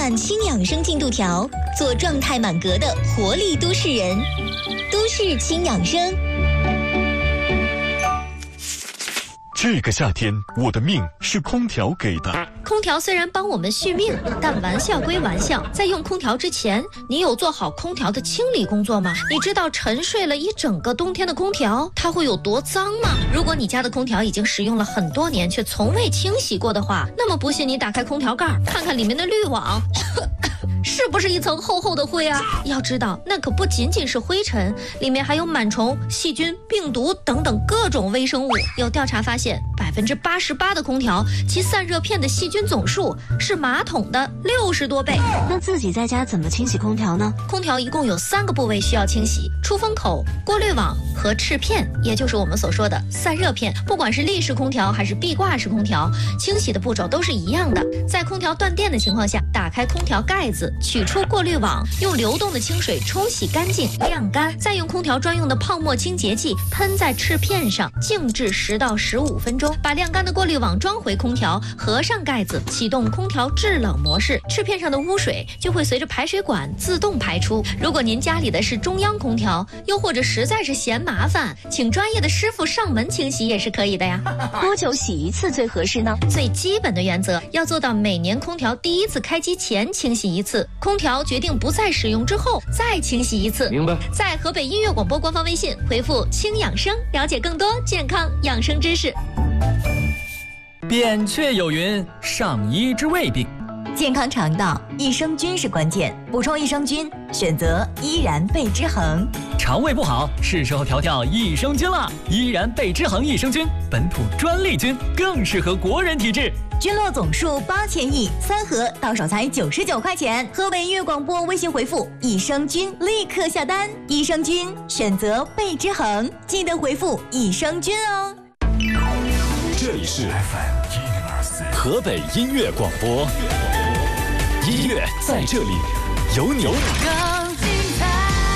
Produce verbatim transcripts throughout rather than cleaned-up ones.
满轻养生进度条，做状态满格的活力都市人。都市轻养生。 这个夏天，我的命是空调给的。 空调虽然帮我们续命，但玩笑归玩笑，在用空调之前，你有做好空调的清理工作吗？你知道沉睡了一整个冬天的空调，它会有多脏吗？如果你家的空调已经使用了很多年，却从未清洗过的话，那么不信你打开空调盖，看看里面的滤网。是不是一层厚厚的灰啊？要知道，那可不仅仅是灰尘，里面还有螨虫、细菌、病毒等等各种微生物。有调查发现，百分之八十八的空调其散热片的细菌总数是马桶的六十多倍。 那自己在家怎么清洗空调呢？ 空调一共有三个部位需要清洗：出风口、过滤网和翅片，也就是我们所说的散热片。不管是立式空调还是壁挂式空调，清洗的步骤都是一样的。在空调断电的情况下，打开空调盖子，取出过滤网，用流动的清水冲洗干净，晾干，再用空调专用的泡沫清洁剂喷在翅片上，静置十到十五分钟，把晾干的过滤网装回空调，合上盖子，启动空调制冷模式，翅片上的污水就会随着排水管自动排出。如果您家里的是中央空调，又或者实在是嫌麻烦，请专业的师傅上门清洗也是可以的呀。 多久洗一次最合适呢？ 最基本的原则要做到每年空调第一次开机前清洗一次，空调决定不再使用之后再清洗一次。 明白。 在河北音乐广播官方微信回复轻养生，了解更多健康养生知识。 扁鹊有云，上医之未病。 健康肠道，益生菌是关键，补充益生菌，选择依然贝之恒。 肠胃不好，是时候调调益生菌了。依然贝之恒益生菌，本土专利菌，更适合国人体质。 菌落总数八千亿，三盒到手才九十九块钱。河北音乐广播微信回复益生菌，立刻下单。益生菌选择贝之恒，记得回复益生菌哦。 这里是 F M 一零二四河北音乐广播，音乐在这里有你。 更精彩。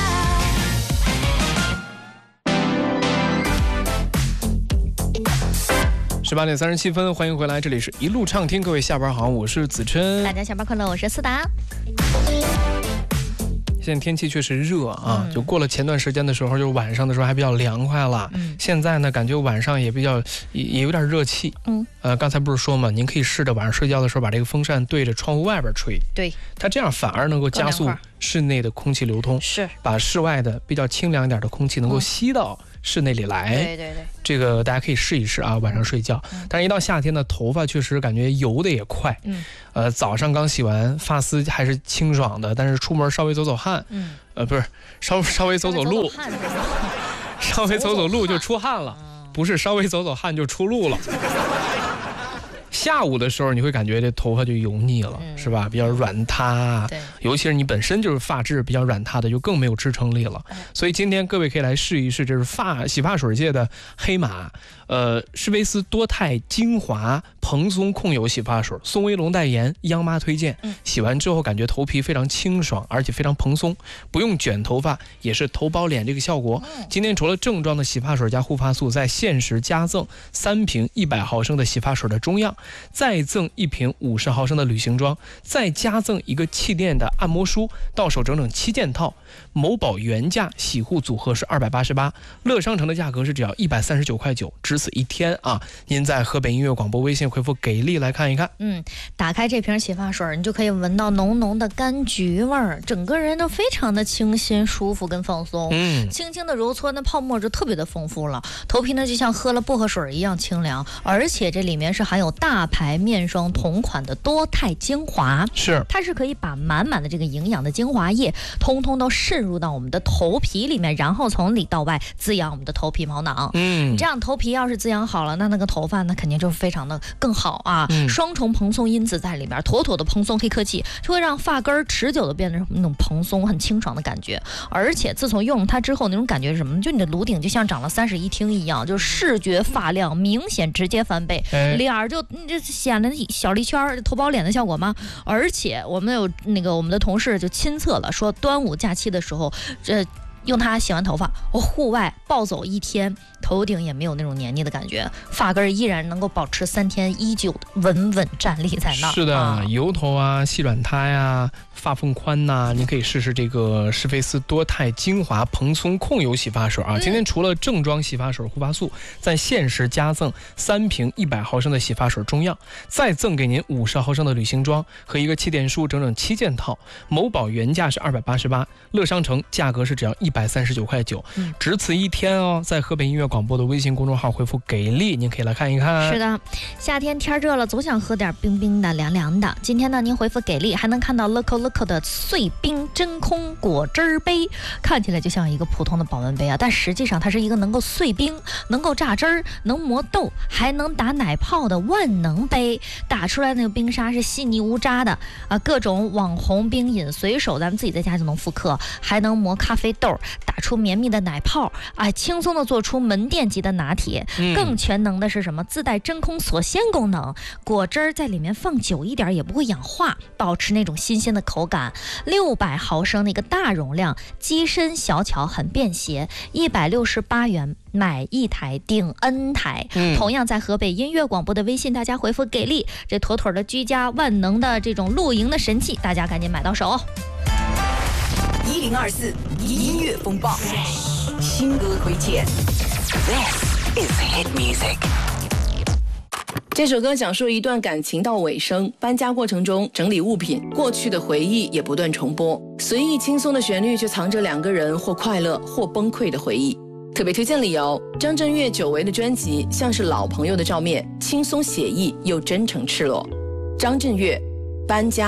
十八点三十七分，欢迎回来，这里是一路畅听，各位下班好，我是子琛。 大家下班快乐，我是思达。 现在天气确实热啊、嗯，就过了前段时间的时候，就晚上的时候还比较凉快了。嗯，现在呢，感觉晚上也比较也也有点热气。嗯，呃，刚才不是说嘛，您可以试着晚上睡觉的时候把这个风扇对着窗户外边吹。 对， 它这样反而能够加速室内的空气流通， 是把室外的比较清凉一点的空气能够吸到室内里来。 对对对， 这个大家可以试一试啊，晚上睡觉。嗯、但是，一到夏天呢，头发确实感觉油的也快。嗯，呃，早上刚洗完，发丝还是清爽的，但是出门稍微走走汗，嗯，呃，不是稍稍微走走路，稍微走走路就出汗了，不是稍微走走汗就出路了。下午的时候你会感觉这头发就油腻了、嗯、是吧，比较软塌，对，尤其是你本身就是发质比较软塌的，就更没有支撑力了、嗯、所以今天各位可以来试一试，这是发洗发水界的黑马，呃，施维斯多肽精华蓬松控油洗发水，宋威龙代言，央妈推荐、嗯、洗完之后感觉头皮非常清爽，而且非常蓬松，不用卷头发，也是头包脸这个效果、嗯、今天除了正装的洗发水加护发素，在限时加赠三瓶一百毫升的洗发水的中样，再赠一瓶五十毫升的旅行装，再加赠一个气垫的按摩梳，到手整整七件套。某宝原价洗护组合是二百八十八，乐商城的价格是只要一百三十九块九，只此一天啊！您在河北音乐广播微信回复给力来看一看。 嗯，打开这瓶洗发水，你就可以闻到浓浓的柑橘味儿，整个人都非常的清新、舒服跟放松。嗯，轻轻的揉搓，那泡沫就特别的丰富了，头皮呢就像喝了薄荷水一样清凉，而且这里面是含有大牌面霜同款的多肽精华， 是它是可以把满满的这个营养的精华液通通都渗入到我们的头皮里面，然后从里到外滋养我们的头皮毛囊。嗯，这样头皮要是滋养好了，那那个头发那肯定就非常的更好啊。嗯、双重蓬松因子在里面，妥妥的蓬松黑科技，就会让发根持久的变成那种蓬松很清爽的感觉。而且自从用了它之后，那种感觉是什么？就你的颅顶就像长了三室一厅一样，就视觉发亮，明显直接翻倍，哎、脸就就显得小梨圈头包脸的效果吗？而且我们有那个我们的同事就亲测了，说端午假期的时候，这用它洗完头发，我户外暴走一天，头顶也没有那种黏腻的感觉，发根依然能够保持三天依旧的稳稳站立在那儿。 是的， 啊、 油头啊、细软塌呀、发缝宽呐、啊，你可以试试这个施菲斯多肽精华蓬松控油洗发水啊。嗯、今天除了正装洗发水、护发素，在限时加赠三瓶一百毫升的洗发水中样，再赠给您五十毫升的旅行装和一个气垫梳，整整七件套。某宝原价是二百八十八，乐商城价格是只要一百三十九块九，嗯，只此一天哦。在河北音乐广播的微信公众号回复给力，您可以来看一看。 是的，夏天天热了，总想喝点冰冰的、凉凉的。今天呢，您回复给力，还能看到 Loco Loco 的碎冰真空果汁杯，看起来就像一个普通的保温杯啊，但实际上它是一个能够碎冰、能够榨汁儿、能磨豆，还能打奶泡的万能杯。打出来那个冰沙是细腻无渣的啊，各种网红冰饮随手咱们自己在家就能复刻，还能磨咖啡豆，打出绵密的奶泡啊，轻松的做出门店级的拿铁。嗯、更全能的是什么？自带真空锁鲜功能，果汁在里面放久一点也不会氧化，保持那种新鲜的口感。六百毫升的一个大容量，机身小巧很便携，一百六十八元买一台顶 N 台。嗯、同样在河北音乐广播的微信，大家回复给力，这妥妥的居家万能的这种露营的神器，大家赶紧买到手。 一零二四音乐风暴，新歌推荐。This is hit music。 这首歌讲述一段感情到尾声，搬家过程中整理物品，过去的回忆也不断重播，随意轻松的旋律却藏着两个人或快乐或崩溃的回忆。特别推荐理由：张震岳久违的专辑像是老朋友的照面，轻松写意又真诚赤裸。张震岳，搬家。